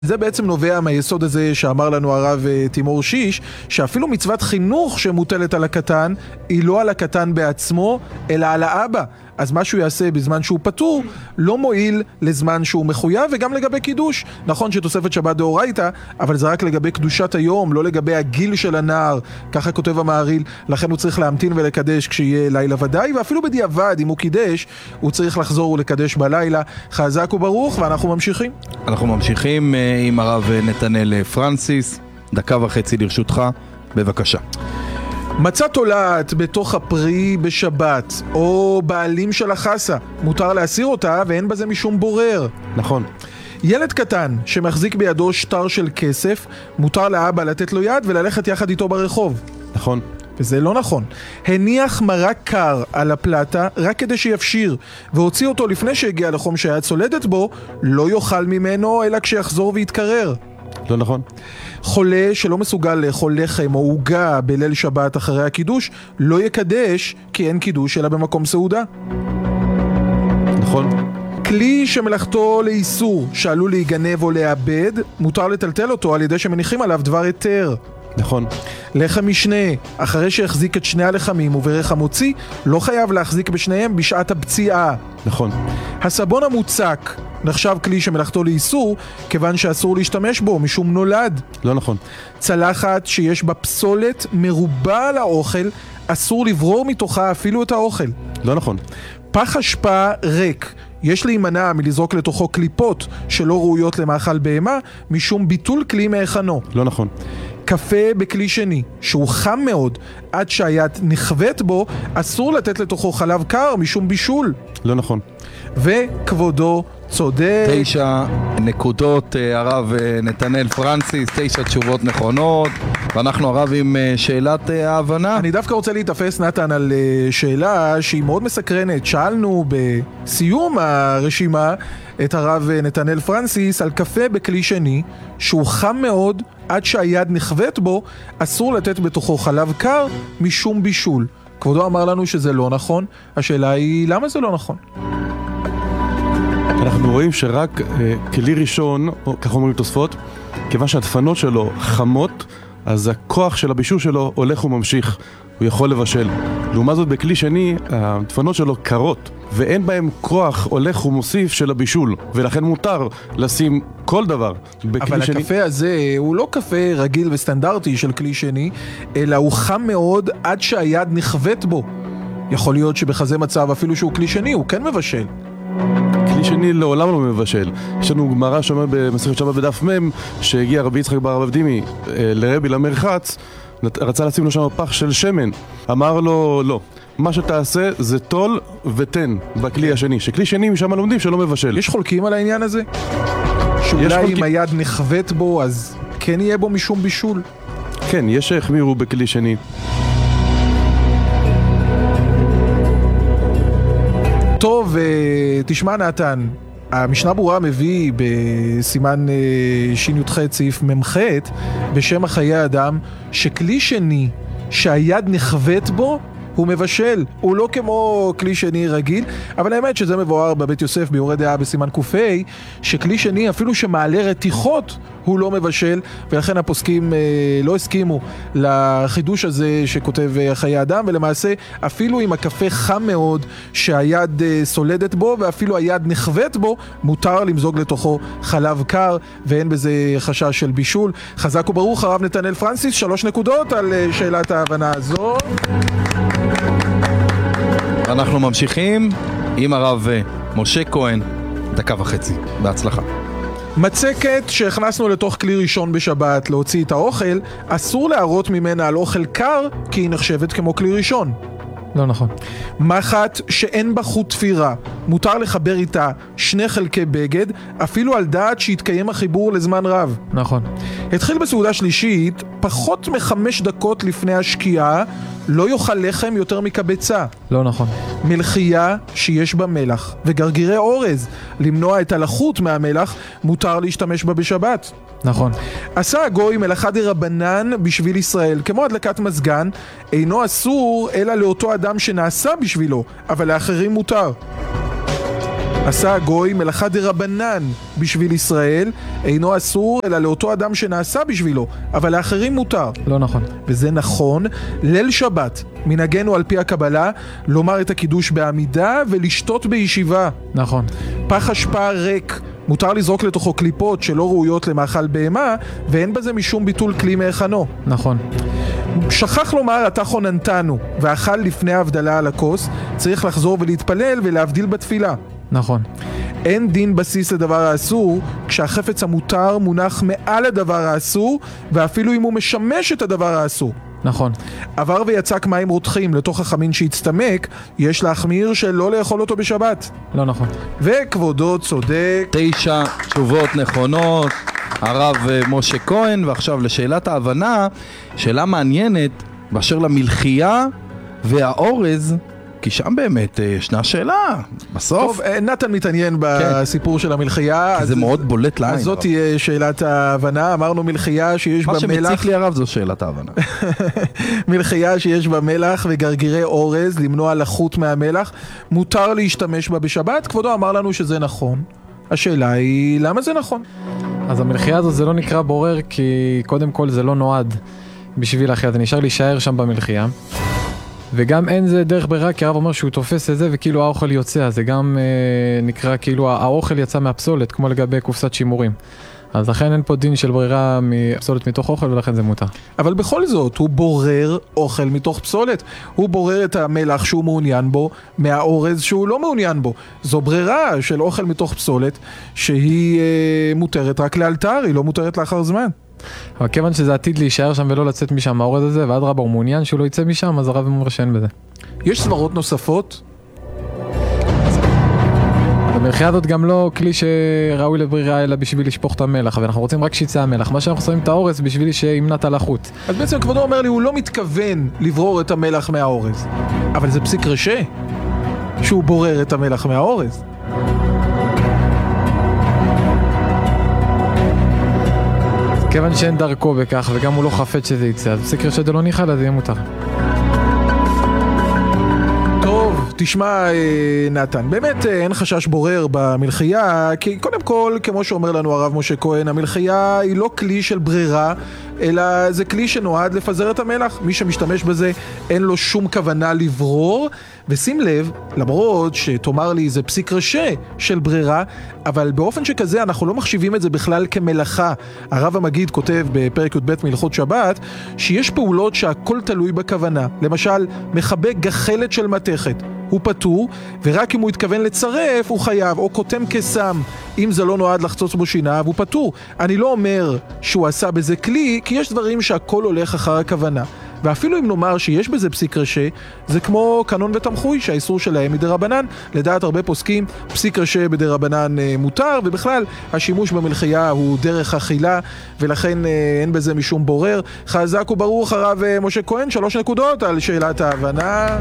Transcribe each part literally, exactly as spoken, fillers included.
זה בעצם נובע מהיסוד הזה שאמר לנו הרב תימור שיש, שאפילו מצוות חינוך שמוטלת על הקטן, היא לא על הקטן בעצמו, אלא על האבא. אז מה שהוא יעשה בזמן שהוא פטור, לא מועיל לזמן שהוא מחויב, וגם לגבי קידוש. נכון שתוספת שבת דאורייתא, אבל זה רק לגבי קדושת היום, לא לגבי הגיל של הנער, ככה כותב המהרי"ל, לכן הוא צריך להמתין ולקדש כשיהיה לילה ודאי, ואפילו בדיעבד, אם הוא קידש, הוא צריך לחזור ולקדש בלילה. חזק וברוך, ואנחנו ממשיכים. אנחנו ממשיכים עם הרב נתנאל פרנסיס, דקה וחצי לרשותך, בבקשה. מצה תולעת בתוך הפרי בשבת, או בעלים של החסה, מותר להסיר אותה ואין בזה משום בורר. נכון. ילד קטן שמחזיק בידו שטר של כסף, מותר לאבא לתת לו יד וללכת יחד איתו ברחוב. נכון. וזה לא נכון. הניח מרק קר על הפלטה רק כדי שיפשיר, והוציא אותו לפני שהגיע לחום שהיה צולדת בו, לא יאכל ממנו אלא כשיחזור ויתקרר. לא נכון. חולה שלא מסוגל לאכול לחם או עוגה בליל שבת אחרי הקידוש, לא יקדש כי אין קידוש אלא במקום סעודה. נכון. כלי שמלאכתו לאיסור שעלול להיגנב או לאבד, מותר לטלטל אותו על ידי שמניחים עליו דבר היתר. נכון. לחם משנה, אחרי שהחזיק את שני הלחמים וברך המוציא, לא חייב להחזיק בשניהם בשעת הפציעה. נכון. הסבון המוצק נחשב כלי שמלאכתו לאיסור, כיוון שאסור להשתמש בו משום נולד. לא נכון. צלחת שיש בה פסולת מרובה על האוכל, אסור לברור מתוכה אפילו את האוכל. לא נכון. פח אשפה ריק, יש להימנע מלזרוק לתוכו קליפות שלא ראויות למאכל בהמה, משום ביטול כלי מהיכנו. לא נכון. קפה בכלי שני, שהוא חם מאוד, עד שהיד נכוות בו, אסור לתת לתוכו חלב קר משום בישול. לא נכון. וכבודו צודק. תשע נקודות, הרב נתנאל פרנסיס, תשע תשובות נכונות, ואנחנו הרב עם שאלת ההבנה. אני דווקא רוצה להתאפס, נתן, על שאלה שהיא מאוד מסקרנת. שאלנו בסיום הרשימה את הרב נתנאל פרנסיס על קפה בכלי שני, שהוא חם מאוד, עד שהיד נכוות בו, אסור לתת בתוכו חלב קר משום בישול. כבודו אמר לנו שזה לא נכון. השאלה היא, למה זה לא נכון? אנחנו רואים שרק אה, כלי ראשון, או כך אומרים תוספות, כיוון שהדפנות שלו חמות, אז הכוח של הבישול שלו הולך וממשיך, הוא יכול לבשל. לעומת זאת בכלי שני, הדפנות שלו קרות, ואין בהם כוח הולך ומוסיף של הבישול, ולכן מותר לשים כל דבר בכלי אבל שני. אבל הקפה הזה הוא לא קפה רגיל וסטנדרטי של כלי שני, אלא הוא חם מאוד עד שהיד נכוות בו. יכול להיות שבכזה מצב, אפילו שהוא כלי שני, הוא כן מבשל. כלי שני לעולם לא מבשל. יש לנו גמרא שאומר במסכת שבת בדף מ' שהגיע רבי יצחק בר אבדימי לרבי למרחץ, רצה לשים לו שם פח של שמן, אמר לו לא, מה שתעשה זה תול ותן בכלי השני, שכלי שני משם לומדים שלא מבשל. יש חולקים על העניין הזה? שאולי אם היד נכוות בו אז כן יהיה בו משום בישול? כן, יש שהחמירו בכלי שני. טוב, תשמע נתן, המשנה ברורה מביא בסימן שי"ח סעיף ממ"ח בשם החיי האדם, שכלי שני שהיד נכוות בו הוא מבשל, הוא לא כמו כלי שני רגיל, אבל האמת שזה מבואר בבית יוסף ביורה דעה בסימן קופי, שכלי שני אפילו שמעלה רתיחות הוא לא מבשל, ולכן הפוסקים אה, לא הסכימו לחידוש הזה שכותב אה, חיי אדם, ולמעשה אפילו אם הקפה חם מאוד שהיד אה, סולדת בו ואפילו היד נכוות בו, מותר למזוג לתוכו חלב קר ואין בזה חשש של בישול. חזק וברוך הרב נתנאל פרנסיס, שלוש נקודות על אה, שאלת ההבנה הזו. אנחנו ממשיכים עם הרב משה כהן, דקה וחצי, בהצלחה. מצקת שהכנסנו לתוך כלי ראשון בשבת להוציא את האוכל, אסור להראות ממנה על אוכל קר כי היא נחשבת כמו כלי ראשון. לא נכון. מחט שאין בה חוט תפירה, מותר לחבר איתה שני חלקי בגד, אפילו על דעת שהתקיים החיבור לזמן רב. נכון. התחיל בסעודה שלישית, פחות מחמש דקות לפני השקיעה, לא יאכל לחם יותר מקבצה. לא נכון. מלחייה שיש בה מלח וגרגירי אורז, למנוע את הלחות מהמלח, מותר להשתמש בה בשבת. נכון. עשה הגוי מלאכה דרבנן בשביל ישראל, כמו הדלקת מזגן, אינו אסור אלא לאותו אדם שנעשה בשבילו, אבל לאחרים מותר. עשה הגוי מלאכה דרבנן בשביל ישראל, אינו אסור אלא לאותו אדם שנעשה בשבילו, אבל לאחרים מותר. לא נכון. וזה נכון. ליל שבת, מנהגנו על פי הקבלה, לומר את הקידוש בעמידה ולשתות בישיבה. נכון. פח אשפה ריק, מותר לזרוק לתוכו קליפות שלא ראויות למאכל בהמה, ואין בזה משום ביטול כלי מהכנו. נכון. שכח לומר אתה חוננתנו, ואכל לפני ההבדלה על הכוס, צריך לחזור ולהתפלל ולהבדיל בתפילה. נכון. אין דין בסיס לדבר האסור, כשהחפץ המותר מונח מעל הדבר האסור, ואפילו אם הוא משמש את הדבר האסור. נכון. עבר ויצק מים רותחים לתוך החמין שהצטמק, יש להחמיר שלא לאכול אותו בשבת. לא נכון. וכבודו צודק. תשע תשובות נכונות, הרב משה כהן. ועכשיו לשאלת ההבנה, שאלה מעניינת באשר למלחייה והאורז, כי שם באמת ישנה שאלה בסוף. טוב, נתן מתעניין בסיפור של המלחייה. כי זה מאוד בולט לעין. אז זאת תהיה שאלת ההבנה. אמרנו מלחייה שיש בה מלח. מה שמציק לי הרב זו שאלת ההבנה. מלחייה שיש בה מלח וגרגירי אורז, למנוע לחות מהמלח, מותר להשתמש בה בשבת. כבודו אמר לנו שזה נכון. השאלה היא, למה זה נכון? אז המלחייה הזאת זה לא נקרא בורר, כי קודם כל זה לא נועד בשביל אחרי, זה נשאר להישאר שם במלחייה. וגם אין זה דרך ברירה, כי הרב אומר שהוא תופס את זה וכאילו האוכל יוצא, זה גם אה, נקרא כאילו האוכל יצא מהפסולת, כמו לגבי קופסת שימורים. אז לכן אין פה דין של ברירה מפסולת מתוך אוכל, ולכן זה מותר. אבל בכל זאת, הוא בורר אוכל מתוך פסולת. הוא בורר את המלח שהוא מעוניין בו, מהאורז שהוא לא מעוניין בו. זו ברירה של אוכל מתוך פסולת, שהיא אה, מותרת רק לאלתר, היא לא מותרת לאחר זמן. אבל כיוון שזה עתיד להישאר שם ולא לצאת משם האורז הזה, ועד רבה הוא מעוניין שהוא לא יצא משם, אז הרב אומר שאין בזה. יש סברות נוספות? המלחייה הזאת גם לא כלי שראוי לברירה אלא בשביל לשפוך את המלח, ואנחנו רוצים רק שיצא המלח, מה שאנחנו שמים את האורז בשביל שימנע את הלחות. אז בעצם כבודו אומר לי, הוא לא מתכוון לברור את המלח מהאורז, אבל זה פסיק רשע שהוא בורר את המלח מהאורז. כיוון שאין דרכו בכך וגם הוא לא חפץ שזה יצא, אז פסיק רשע זה לא ניחל, אז יהיה מותר. טוב, תשמע נתן, באמת אין חשש בורר במלחייה, כי קודם כל, כמו שאומר לנו הרב משה כהן, המלחייה היא לא כלי של ברירה, אלא זה כלי שנועד לפזר את המלח. מי שמשתמש בזה אין לו שום כוונה לברור, ושים לב, למרות שתאמר לי זה פסיק רשע של ברירה, אבל באופן שכזה אנחנו לא מחשיבים את זה בכלל כמלאכה. הרב המגיד כותב בפרק י"ב מהלכות שבת, שיש פעולות שהכל תלוי בכוונה. למשל, מחבק גחלת של מתכת, הוא פטור, ורק אם הוא התכוון לצרף הוא חייב, או קוטם כסם, אם זה לא נועד לחצוץ בו שיניו הוא פטור. אני לא אומר שהוא עשה בזה כלי, כי יש דברים שהכל הולך אחר הכוונה. ואפילו אם נאמר שיש בזה פסיק רשע, זה כמו קנון ותמחוי שהאיסור שלהם מדרבנן. לדעת הרבה פוסקים, פסיק רשע בדרבנן מותר, ובכלל השימוש במלחייה הוא דרך אכילה, ולכן אין בזה משום בורר. חזק וברוך הרב משה כהן, שלוש נקודות על שאלת ההבנה.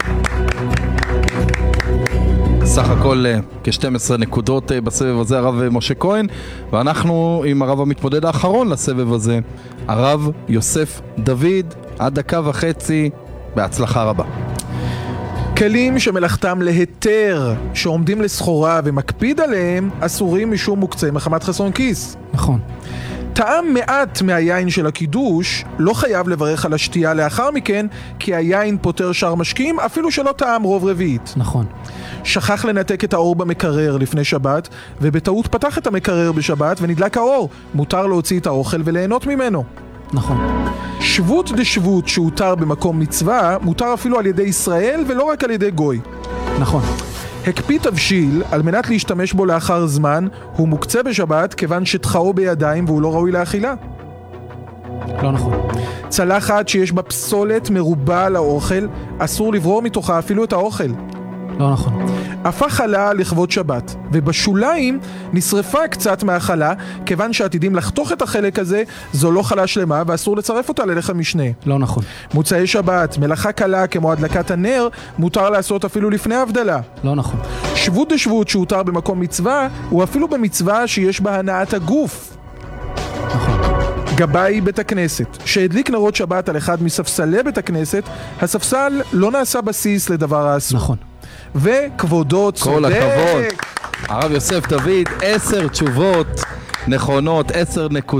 סך הכל כ-שתים עשרה נקודות בסבב הזה, הרב משה כהן, ואנחנו עם הרב המתמודד האחרון לסבב הזה, הרב יוסף דוד. עד דקה וחצי, בהצלחה רבה. כלים שמלאכתם להיתר, שעומדים לסחורה ומקפיד עליהם, אסורים משום מוקצה מחמת חסרון כיס. נכון. טעם מעט מהיין של הקידוש, לא חייב לברך על השתייה לאחר מכן, כי היין פותר שאר משקים, אפילו שלא טעם רוב רביעית. נכון. שכח לנתק את האור במקרר לפני שבת, ובטעות פתח את המקרר בשבת ונדלק האור. מותר להוציא את האוכל וליהנות ממנו. נכון. שבות דשבות שהותר במקום מצווה, מותר אפילו על ידי ישראל ולא רק על ידי גוי. נכון. הקפיא תבשיל על מנת להשתמש בו לאחר זמן, הוא מוקצה בשבת כיוון שתחאו בידיים והוא לא ראוי לאכילה. לא נכון. צלחת שיש בה פסולת מרובה על האוכל, אסור לברור מתוכה אפילו את האוכל. לא נכון. הפך חלה לכבוד שבת, ובשוליים נשרפה קצת מהחלה, כיוון שעתידים לחתוך את החלק הזה, זו לא חלה שלמה ואסור לצרף אותה ללחם משנה. לא נכון. מוצאי שבת, מלאכה קלה כמו הדלקת הנר, מותר לעשות אפילו לפני ההבדלה. לא נכון. שבות דשבות שהותר במקום מצווה, הוא אפילו במצווה שיש בה הנעת הגוף. נכון. גבאי בית הכנסת, שהדליק נרות שבת על אחד מספסלי בית הכנסת, הספסל לא נעשה בסיס לדבר האסור. נכון. וכבודו צודק. כל הכבוד. הרב יוסף דוד, עשר תשובות נכונות, עשר נקודות.